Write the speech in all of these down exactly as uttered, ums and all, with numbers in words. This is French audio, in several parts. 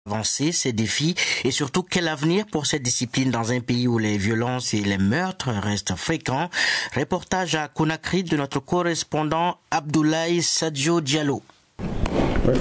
avancer ces défis et surtout quel avenir pour cette discipline dans un pays où les violences et les meurtres restent fréquents. Reportage à Conakry de notre correspondant Abdoulaye Sadio Diallo. Oui.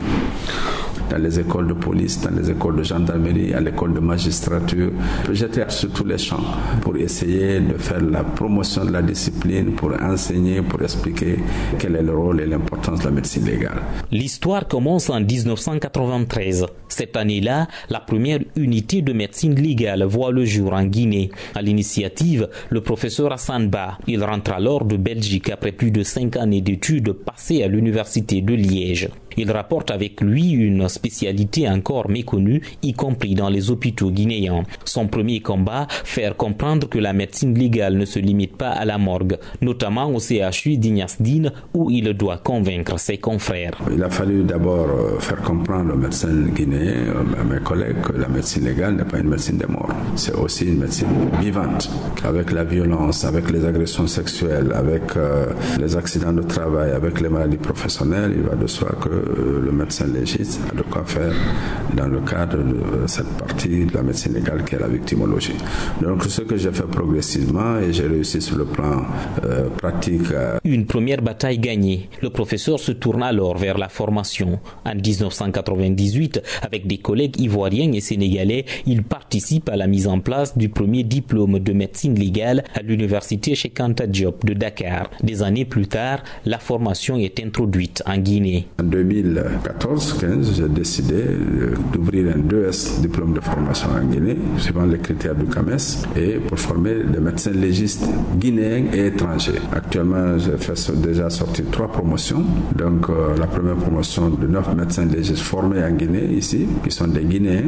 Dans les écoles de police, dans les écoles de gendarmerie, à l'école de magistrature. J'étais sur tous les champs pour essayer de faire la promotion de la discipline, pour enseigner, pour expliquer quel est le rôle et l'importance de la médecine légale. L'histoire commence en dix-neuf cent quatre-vingt-treize. Cette année-là, la première unité de médecine légale voit le jour en Guinée. À l'initiative, le professeur Hassan Ba. Il rentre alors de Belgique après plus de cinq années d'études passées à l'université de Liège. Il rapporte avec lui une spécialité encore méconnue, y compris dans les hôpitaux guinéens. Son premier combat, faire comprendre que la médecine légale ne se limite pas à la morgue, notamment au C H U d'Ignasdine, où il doit convaincre ses confrères. Il a fallu d'abord faire comprendre aux médecins guinéens, à mes collègues, que la médecine légale n'est pas une médecine des morts. C'est aussi une médecine vivante. Avec la violence, avec les agressions sexuelles, avec euh, les accidents de travail, avec les maladies professionnelles, il va de soi que le médecin légiste a de quoi faire dans le cadre de cette partie de la médecine légale qui est la victimologie. Donc ce que j'ai fait progressivement et j'ai réussi sur le plan euh, pratique. Euh... Une première bataille gagnée. Le professeur se tourne alors vers la formation. En dix-neuf cent quatre-vingt-dix-huit, avec des collègues ivoiriens et sénégalais, il participe à la mise en place du premier diplôme de médecine légale à l'université Cheikh Anta Diop de Dakar. Des années plus tard, la formation est introduite en Guinée. En deux mille quatorze quinze, j'ai décidé d'ouvrir un deux S diplôme de formation en Guinée, suivant les critères du C A M E S, et pour former des médecins légistes guinéens et étrangers. Actuellement, j'ai fait déjà sortir trois promotions. Donc, euh, la première promotion de neuf médecins légistes formés en Guinée, ici, qui sont des Guinéens,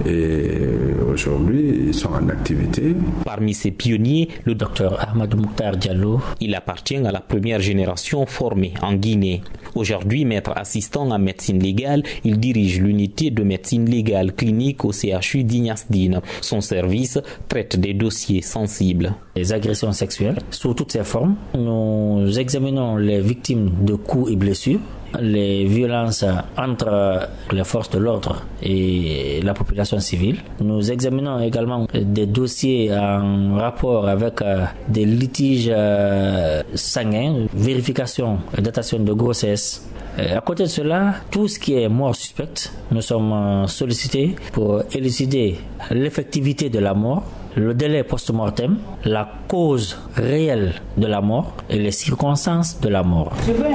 et aujourd'hui, ils sont en activité. Parmi ces pionniers, le docteur Ahmadou Mokhtar Diallo, il appartient à la première génération formée en Guinée. Aujourd'hui, maître assistant en médecine légale, il dirige l'unité de médecine légale clinique au C H U d'Ignasdine. Son service traite des dossiers sensibles. Les agressions sexuelles, sous toutes ses formes. Nous examinons les victimes de coups et blessures, les violences entre les forces de l'ordre et la population civile. Nous examinons également des dossiers en rapport avec des litiges sanguins, vérification et datation de grossesse. À côté de cela, tout ce qui est mort suspecte, nous sommes sollicités pour élucider l'effectivité de la mort, le délai post-mortem, la cause réelle de la mort et les circonstances de la mort.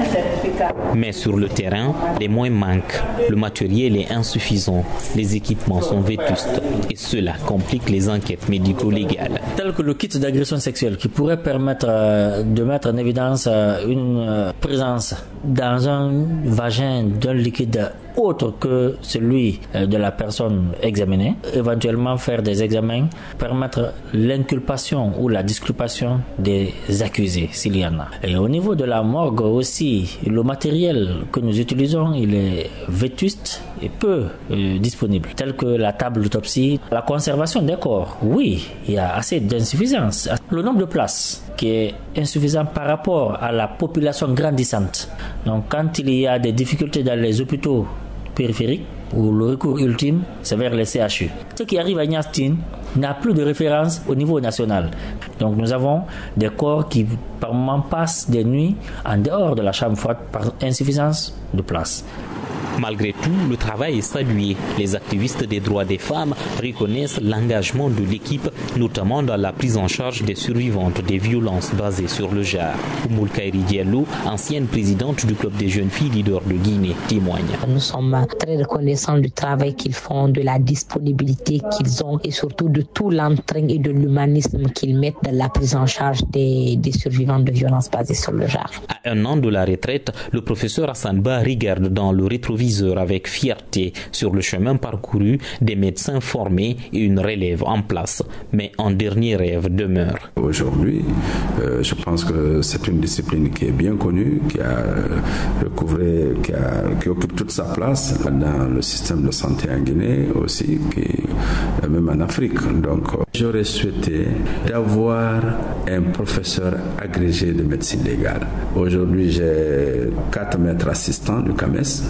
Mais sur le terrain, les moyens manquent, le matériel est insuffisant, les équipements sont vétustes et cela complique les enquêtes médico-légales. Tel que le kit d'agression sexuelle qui pourrait permettre de mettre en évidence une présence dans un vagin d'un liquide autre que celui de la personne examinée, éventuellement faire des examens, permettre l'inculpation ou la disculpation des accusés s'il y en a. Et au niveau de la morgue aussi, le matériel que nous utilisons, il est vétuste et peu euh, disponible, tel que la table d'autopsie, la conservation des corps. Oui, il y a assez d'insuffisance. Le nombre de places qui est insuffisant par rapport à la population grandissante. Donc quand il y a des difficultés dans les hôpitaux périphériques, où le recours ultime, c'est vers les C H U. Ce qui arrive à Ignasdine n'a plus de référence au niveau national. Donc nous avons des corps qui par moment passent des nuits en dehors de la chambre froide par insuffisance de place. Malgré tout, le travail est salué. Les activistes des droits des femmes reconnaissent l'engagement de l'équipe, notamment dans la prise en charge des survivantes des violences basées sur le genre. Oumoul Kairi Diallo, ancienne présidente du club des jeunes filles leaders de Guinée, témoigne. Nous sommes très reconnaissants du travail qu'ils font, de la disponibilité qu'ils ont et surtout de tout l'entrain et de l'humanisme qu'ils mettent dans la prise en charge des, des survivantes de violences basées sur le genre. À un an de la retraite, le professeur Hassan Ba regarde dans le rétroviseur avec fierté sur le chemin parcouru, des médecins formés et une relève en place. Mais un dernier rêve demeure. Aujourd'hui, euh, je pense que c'est une discipline qui est bien connue, qui a recouvré, qui, a, qui occupe toute sa place dans le système de santé en Guinée aussi, qui, même en Afrique. Donc, j'aurais souhaité d'avoir un professeur agrégé de médecine légale. Aujourd'hui, j'ai quatre maîtres assistants du C A M E S. Il y a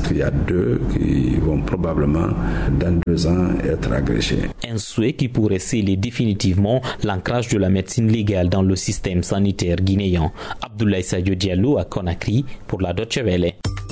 deux qui vont probablement, dans deux ans, être agrégés. Un souhait qui pourrait sceller définitivement l'ancrage de la médecine légale dans le système sanitaire guinéen. Abdoulaye Sadio Diallo à Conakry pour la Deutsche Welle.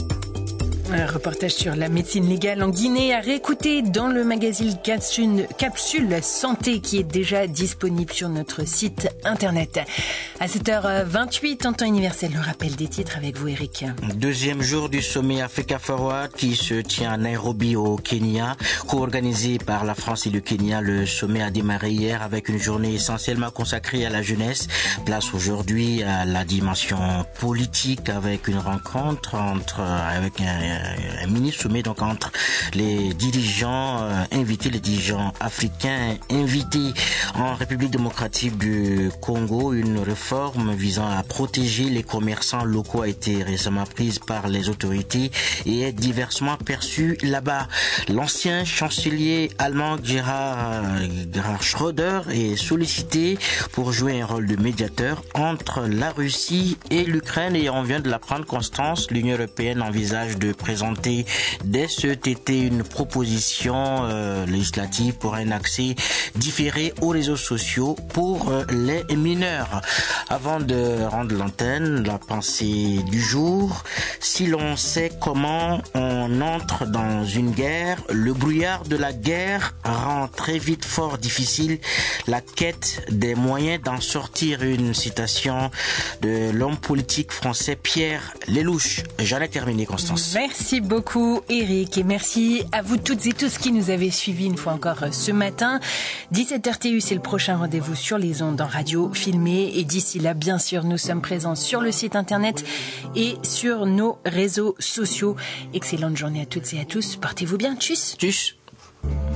Un reportage sur la médecine légale en Guinée à réécouter dans le magazine Capsule, Capsule Santé qui est déjà disponible sur notre site internet. À sept heures vingt-huit, en temps universel, le rappel des titres avec vous, Eric. Deuxième jour du sommet Africa Forward qui se tient à Nairobi au Kenya, co-organisé par la France et le Kenya. Le sommet a démarré hier avec une journée essentiellement consacrée à la jeunesse. Place aujourd'hui à la dimension politique avec une rencontre entre, avec un un mini-sommet donc entre les dirigeants euh, invités, les dirigeants africains invités. En République démocratique du Congo, une réforme visant à protéger les commerçants locaux a été récemment prise par les autorités et est diversement perçue là-bas. L'ancien chancelier allemand Gerhard, Gerhard Schröder est sollicité pour jouer un rôle de médiateur entre la Russie et l'Ukraine et on vient de l'apprendre, Constance. L'Union européenne envisage de présenter dès cet été une proposition euh, législative pour un accès différé aux réseaux sociaux pour euh, les mineurs. Avant de rendre l'antenne, la pensée du jour. Si l'on sait comment on entre dans une guerre, le brouillard de la guerre rend très vite fort difficile la quête des moyens d'en sortir. Une citation de l'homme politique français Pierre Lelouch. J'en ai terminé, Constance. Merci beaucoup, Eric, et merci à vous toutes et tous qui nous avez suivis une fois encore ce matin. dix-sept heures T U, c'est le prochain rendez-vous sur les ondes en radio filmée. Et d'ici là, bien sûr, nous sommes présents sur le site internet et sur nos réseaux sociaux. Excellente journée à toutes et à tous. Portez-vous bien. Tchuss. Tchuss.